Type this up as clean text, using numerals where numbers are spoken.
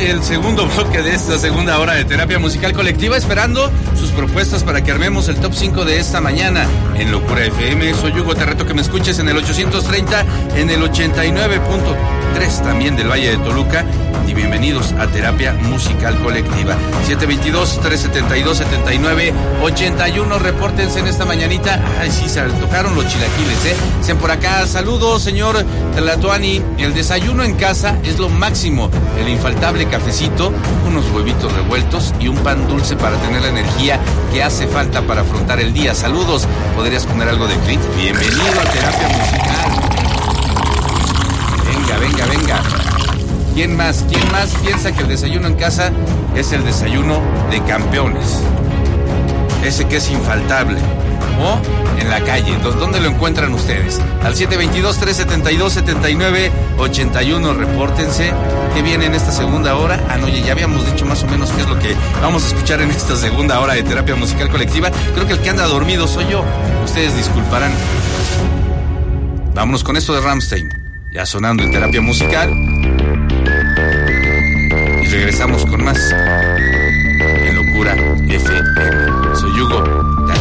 el segundo bloque de esta segunda hora de Terapia Musical Colectiva, esperando sus propuestas para que armemos el top 5 de esta mañana en Locura FM. Soy Hugo, te reto que me escuches en el 830, en el 89.3 también del Valle de Toluca, y bienvenidos a Terapia Musical Colectiva. 722-372-7981, repórtense en esta mañanita. Ay, sí, se tocaron los chilaquiles, Dicen por acá, saludos, señor Tlatuani, el desayuno en casa es lo máximo, el infaltable cafecito, unos huevitos revueltos y un pan dulce para tener la energía que hace falta para afrontar el día. Saludos, ¿podrías poner algo de Clint? Bienvenido a Terapia Musical. Venga. ¿Quién más piensa que el desayuno en casa es el desayuno de campeones? Ese que es infaltable. O en la calle, ¿dónde lo encuentran ustedes? Al 722-372-7981, repórtense. ¿Qué viene en esta segunda hora? Ya habíamos dicho más o menos qué es lo que vamos a escuchar en esta segunda hora de Terapia Musical Colectiva. Creo que el que anda dormido soy yo. Ustedes disculparán. Vámonos con esto de Rammstein, ya sonando en Terapia Musical. Y regresamos con más en Locura FM. Soy Hugo.